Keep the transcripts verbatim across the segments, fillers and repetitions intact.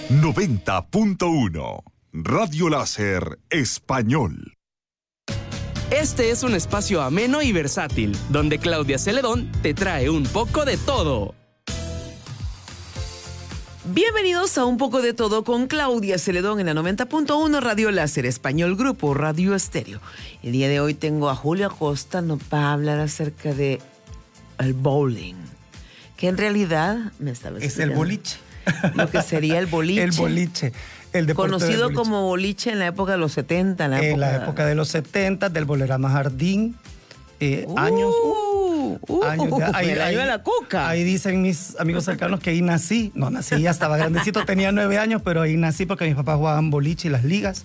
noventa punto uno Radio Láser Español. Este es un espacio ameno y versátil, donde Claudia Celedón te trae un poco de todo. Bienvenidos a Un Poco de Todo con Claudia Celedón en la noventa punto uno Radio Láser Español, Grupo Radio Estéreo. El día de hoy tengo a Julio Acosta, nos va a hablar acerca de el bowling, que en realidad me estaba es el boliche. Lo que sería el boliche. El boliche. El deporte conocido boliche. como boliche en la época de los setenta. En la, en época... la época de los setenta, del Bolerama Jardín. Eh, uh, años. Uh, uh, años de, ahí, el año ahí, de la cuca. Ahí dicen mis amigos cercanos que ahí nací. No nací, ya estaba grandecito, tenía nueve años, pero ahí nací porque mis papás jugaban boliche y las ligas.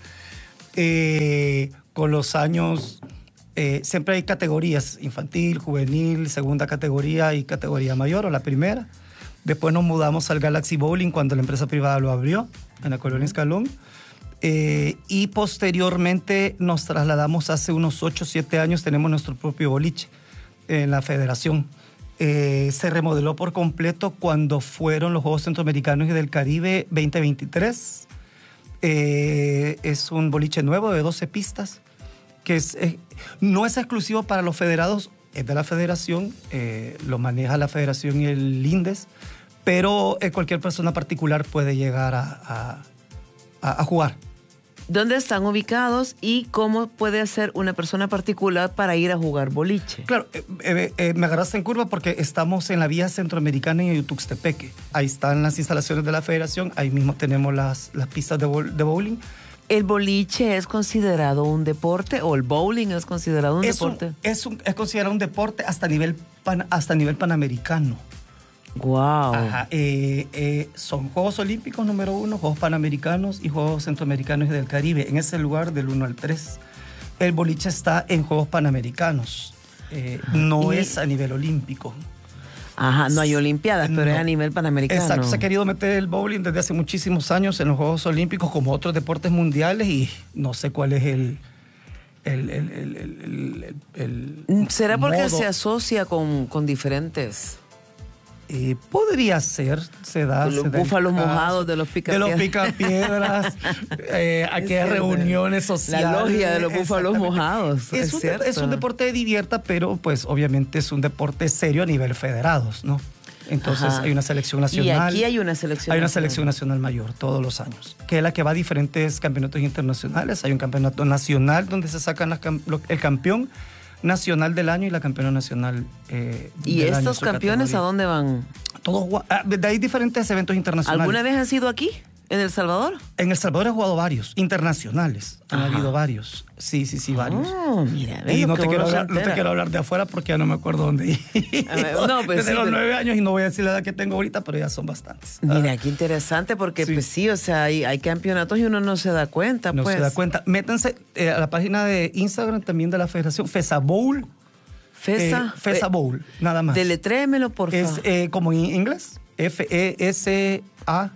Eh, con los años, eh, siempre hay categorías: infantil, juvenil, segunda categoría y categoría mayor o la primera. Después nos mudamos al Galaxy Bowling cuando la empresa privada lo abrió en la Colonia Escalón. Eh, y posteriormente nos trasladamos hace unos ocho o siete años, tenemos nuestro propio boliche en la federación. Eh, se remodeló por completo cuando fueron los Juegos Centroamericanos y del Caribe veinte veintitrés. Eh, es un boliche nuevo de doce pistas, que es, eh, no es exclusivo para los federados, es de la federación, eh, lo maneja la federación y el INDES, pero eh, cualquier persona particular puede llegar a, a, a jugar. ¿Dónde están ubicados y cómo puede hacer una persona particular para ir a jugar boliche? Claro, eh, eh, eh, me agarraste en curva porque estamos en la vía centroamericana en Tuxtepeque. Ahí están las instalaciones de la federación, ahí mismo tenemos las, las pistas de, bol, de bowling. ¿El boliche es considerado un deporte o el bowling es considerado un es deporte? Un, es, un, es considerado un deporte hasta nivel, pan, hasta nivel panamericano. Wow. Ajá, eh, eh, son Juegos Olímpicos número uno, Juegos Panamericanos y Juegos Centroamericanos y del Caribe. En ese lugar del uno al tres. El boliche está en Juegos Panamericanos. Eh, no y... es a nivel olímpico. Ajá, no hay olimpiadas, pero no. Es a nivel panamericano. Exacto, se ha querido meter el bowling desde hace muchísimos años en los Juegos Olímpicos como otros deportes mundiales y no sé cuál es el... el, el, el, el, el, el ¿Será porque modo. se asocia con, con diferentes...? Eh, podría ser, se da. Los se da búfalos mojados de los picapiedras. De los picapiedras, eh, aquellas reuniones sociales. La logia de los búfalos mojados. Es, es, un, cierto. es un deporte de divierta, pero pues obviamente es un deporte serio a nivel federados, ¿no? Entonces Ajá. hay una selección nacional. Y aquí hay una selección Hay una nacional. selección nacional mayor todos los años, que es la que va a diferentes campeonatos internacionales. Hay un campeonato nacional donde se sacan las, el campeón nacional del año y la campeona nacional eh, ¿Y del estos año, campeones a dónde van? Todos, de ahí diferentes eventos internacionales. ¿Alguna vez han sido aquí, en El Salvador? En El Salvador he jugado varios, internacionales. Ajá. Han habido varios. Sí, sí, sí, varios. Oh, mira, ve, y no te, quiero se hablar, no te quiero hablar de afuera porque ya no me acuerdo dónde ir. A ver, no, pues Desde sí, los pero... nueve años y no voy a decir la edad que tengo ahorita, pero ya son bastantes. Mira, ah. qué interesante porque sí. pues sí, o sea, hay, hay campeonatos y uno no se da cuenta. No pues. se da cuenta. Métanse eh, a la página de Instagram también de la Federación, FESA Bowl. FESA. Eh, FESA Bowl, nada más. Deletrémelo, por favor. Es eh, como en inglés. F E S A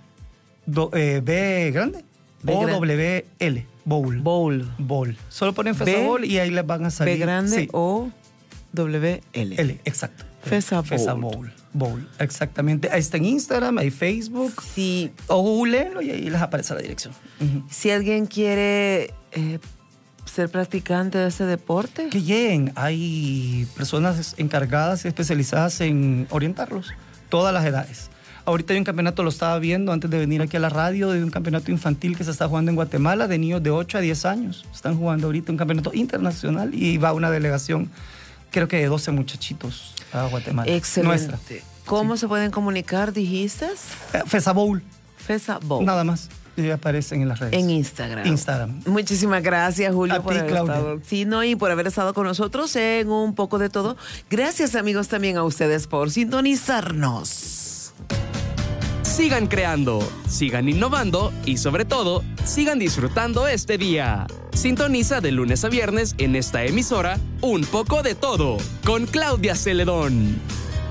B grande O W L Bowl. Bowl. Bowl. Solo ponen FESA Bowl y ahí les van a salir. B grande sí. O W L. L, exacto. FESA Bowl. FESA Bowl. Bowl, exactamente. Ahí está en Instagram, hay Facebook. Sí. O googleenlo y ahí les aparece la dirección. Uh-huh. Si alguien quiere eh, ser practicante de ese deporte. Que lleguen. Hay personas encargadas y especializadas en orientarlos. Todas las edades. Ahorita hay un campeonato, lo estaba viendo antes de venir aquí a la radio, de un campeonato infantil que se está jugando en Guatemala de niños de ocho a diez años. Están jugando ahorita un campeonato internacional y va una delegación, creo que de doce muchachitos a Guatemala. Excelente. Nuestra. ¿Cómo sí. se pueden comunicar, dijiste? Eh, FESA Bowl. FESA Bowl. Nada más. Y aparecen en las redes. En Instagram. Instagram. Muchísimas gracias, Julio, a por ti, haber Claudia. estado, sí, no, y por haber estado con nosotros en Un Poco de Todo. Gracias, amigos, también a ustedes por sintonizarnos. Sigan creando, sigan innovando y sobre todo, sigan disfrutando este día. Sintoniza de lunes a viernes en esta emisora Un Poco de Todo con Claudia Celedón.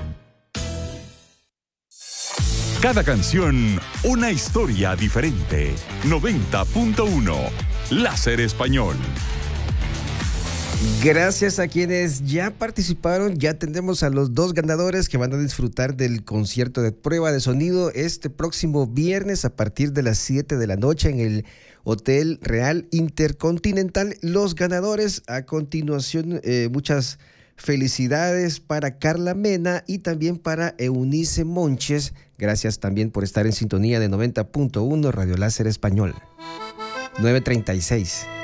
Cada canción, una historia diferente. noventa punto uno Láser Español. Gracias a quienes ya participaron, ya tenemos a los dos ganadores que van a disfrutar del concierto de prueba de sonido este próximo viernes a partir de las siete de la noche en el Hotel Real Intercontinental. Los ganadores a continuación, eh, muchas felicidades para Carla Mena y también para Eunice Monches. Gracias también por estar en sintonía de noventa punto uno Radio Láser Español. nueve treinta y seis.